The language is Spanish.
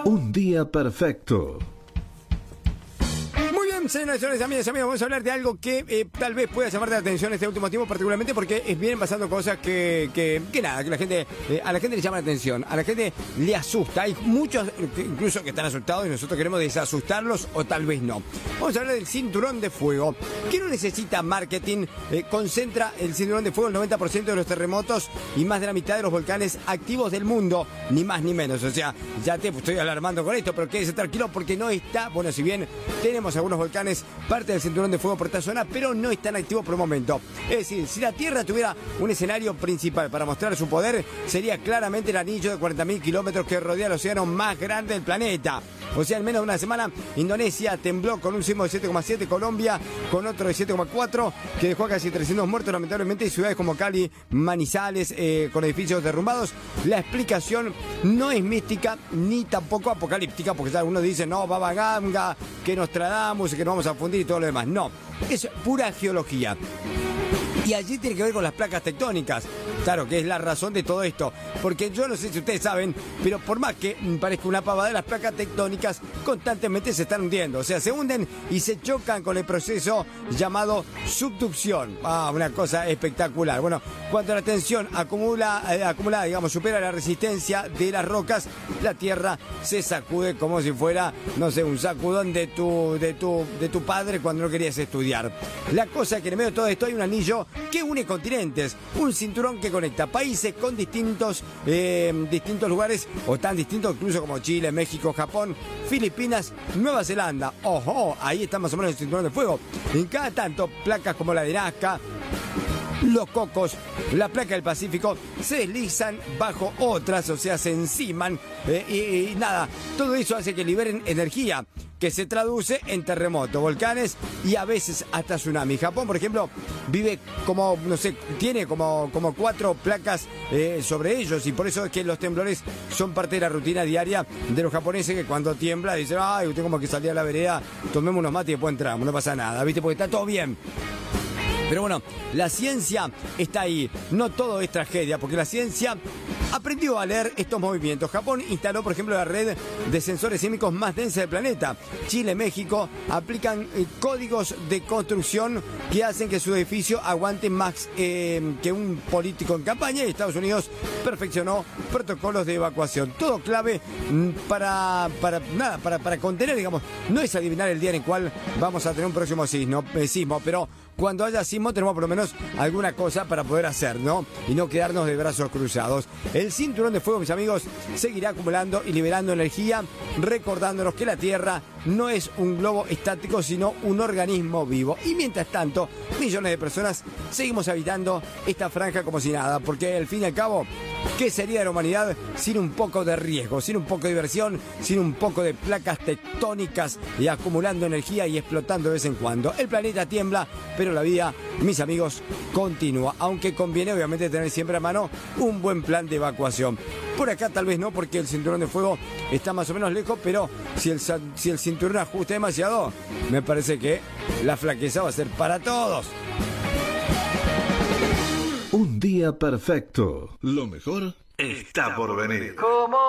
Un día perfecto. Muy bien, señores, amigas y amigos, vamos a hablar de algo que tal vez pueda llamar de atención este último tiempo, particularmente porque vienen pasando cosas que la gente, a la gente le llama la atención, a la gente le asusta. Hay muchos incluso que están asustados y nosotros queremos desasustarlos o tal vez no. Vamos a hablar del cinturón de fuego, que no necesita marketing, concentra el cinturón de fuego el 90% de los terremotos y más de la mitad de los volcanes activos del mundo, ni más ni menos. O sea, ya te estoy alarmando con esto, pero quédese tranquilo porque no está, bueno, si bien tenemos algunos volcanes, parte del cinturón de fuego por esta zona, pero no están activos por el momento. Es decir, si la Tierra tuviera un escenario principal para mostrar su poder, sería claramente el anillo de 40.000 kilómetros que rodea el océano más grande del planeta. O sea, en menos de una semana, Indonesia tembló con un sismo de 7,7, Colombia con otro de 7,4, que dejó a casi 300 muertos, lamentablemente, y ciudades como Cali, Manizales, con edificios derrumbados. La explicación no es mística ni tampoco apocalíptica, porque ya algunos dicen, no, Baba Ganga, que nos tradamos, que nos vamos a fundir y todo lo demás. No, es pura geología. Y allí tiene que ver con las placas tectónicas. Claro, que es la razón de todo esto. Porque yo no sé si ustedes saben, pero por más que parezca una pavada, las placas tectónicas constantemente se están hundiendo. O sea, se hunden y se chocan con el proceso llamado subducción. Una cosa espectacular. Bueno, cuando la tensión acumulada, digamos, supera la resistencia de las rocas, la Tierra se sacude como si fuera, no sé, un sacudón de tu padre cuando no querías estudiar. La cosa es que en medio de todo esto hay un anillo que une continentes, un cinturón que conecta países con distintos lugares, o tan distintos incluso como Chile, México, Japón, Filipinas, Nueva Zelanda. Ojo, ahí está más o menos el cinturón de fuego. En cada tanto, placas como la de Nazca, los Cocos, la placa del Pacífico, se deslizan bajo otras, o sea, se enciman y nada, todo eso hace que liberen energía, que se traduce en terremotos, volcanes y a veces hasta tsunami. Japón, por ejemplo, vive como, no sé, tiene como 4 placas sobre ellos, y por eso es que los temblores son parte de la rutina diaria de los japoneses, que cuando tiembla dicen, ay, usted como que salía a la vereda, tomemos unos mates y después entramos, no pasa nada, ¿viste? Porque está todo bien. Pero bueno, la ciencia está ahí. No todo es tragedia, porque la ciencia aprendió a leer estos movimientos. Japón instaló, por ejemplo, la red de sensores sísmicos más densa del planeta. Chile, México aplican códigos de construcción que hacen que su edificio aguante más que un político en campaña. Y Estados Unidos perfeccionó protocolos de evacuación. Todo clave para contener, digamos. No es adivinar el día en el cual vamos a tener un próximo sismo, pero cuando haya sismo tenemos por lo menos alguna cosa para poder hacer, ¿no? Y no quedarnos de brazos cruzados. El cinturón de fuego, mis amigos, seguirá acumulando y liberando energía, recordándonos que la Tierra no es un globo estático, sino un organismo vivo. Y mientras tanto, millones de personas seguimos habitando esta franja como si nada, porque al fin y al cabo, ¿qué sería de la humanidad sin un poco de riesgo, sin un poco de diversión, sin un poco de placas tectónicas y acumulando energía y explotando de vez en cuando? El planeta tiembla, pero la vida, mis amigos, continúa, aunque conviene obviamente tener siempre a mano un buen plan de evacuación. Por acá tal vez no, porque el cinturón de fuego está más o menos lejos, pero si el cinturón ajusta demasiado, me parece que la flaqueza va a ser para todos. Un día perfecto. Lo mejor está por venir. ¿Cómo?